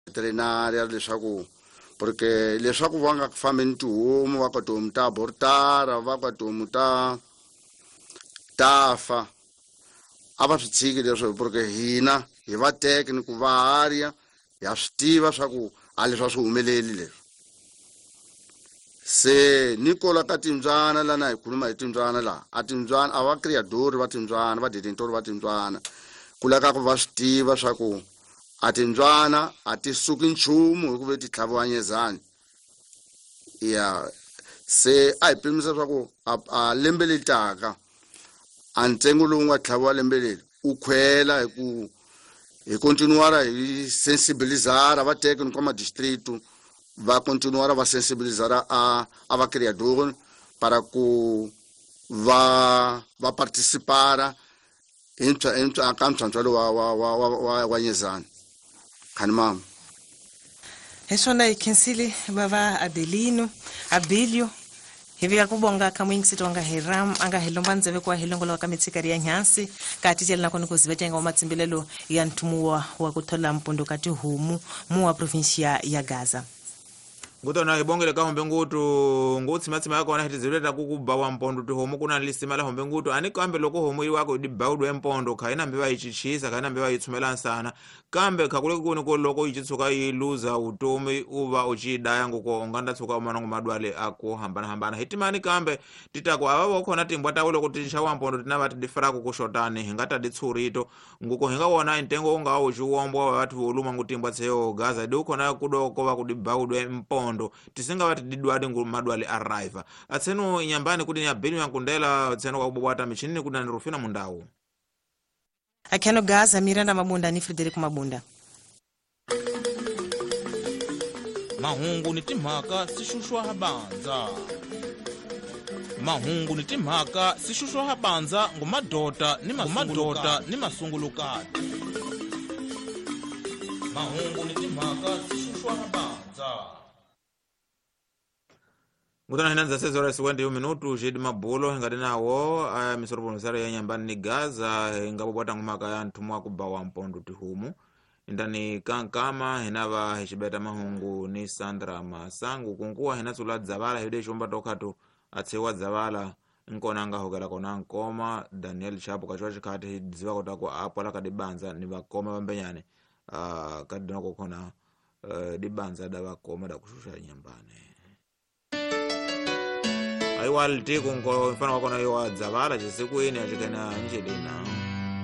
veterinaria leswaku porque leswaku va nga fambeni tihomu va ka tihomu ta abortara va ka tihomu ta fa a va swi tshiki leswo porque hina hi va teke ni ku va harya ya swi tiva swa ku a leswi swi humeleli leswi se nikola ka timbyana lana hi khuluma hi timbyana la a timbyana a va criador va timbyana va detentor va timbyana kula ka ku va swi tiva swa ku a timbyana a ti suki nchumu hikuva ti tlhaviwanyezani ya se a hi pimisa swa ku a lembe letaka a ntsengo lowu nga tlhaviwa lembe leri u khwela hi continuara hi sensibilizara va teke ni koma district va continuara va sensibilizara a va criador para ku va participara ka ntshantswalo wa nyezani khani mama Hesona ikhensile baba Abilio hivi akubonga kamwingisito anga hiram anga hilomba nzeve kwa hilongolo ka mitsikari ya nyansi kati tela nakoni kuzibetenga wa matsimbilelo ya ntumuwa wa kuthola mpondo kati humu muwa provincia ya Gaza. Ngutona ibongele ka hombe ngutu ngutsi matsima yako na hitizileta kukuba wa mpondo ti homu kuna lisima la hombe ngutu ani kambe loko homu ili wako di baudwe mpondo kaina mbewa ichichisa kaina mbewa itsumela nsana kambe kakule kuni ko loko ichitsuka iluza utumi uva uchidaya nguko nganda tsuka umanongo madwale ako hambana hitimani kambe titako ababo khona timbwa tawulo kuti nshawa mpondo tinabati difara kukushotani hingata ditsurito nguko hinga wona intengo unga uchiwombo wa watu uluma ngutimbwa tseyo Gaza di ukhona kudoko va kudi baudwe mpondo tisinga wati didwade ngumadwale arriva atsenu inyambani kuti nyabini yankundela tsenu kwa kubwata michinini kuti nirufina mundawu Akeno Gaza Miranda Mabunda ni Frederico Mabunda. Mahungu ni timhaka sishushwa habanza. Mahungu ni timhaka sishushwa habanza ngumadota ni masungulukati. Mahungu ni timhaka sishushwa habanza. Ngutana hinanza sezora siwendi minutu jidi mabulo ngadi nawo misoropo misara ya nyambani ni Gaza ngabobota ngumaka ya ntumwa kubawa mpondo tihumu indani kankama hinava hishibeta mahungu ni Sandra Masangu kunkuwa hinasula zavala hide shumba tokatu atsewa zavala nkona anga hogala kona nkoma Daniel Chapo kachwa chikati ziva kota kwa apo ala kadibanza ni bakoma bambenyane kadina kukona dibanza da bakoma da kushusha nyambane aiwalti kunko mfano wako na yo zavala jisiku ini ajikena njelina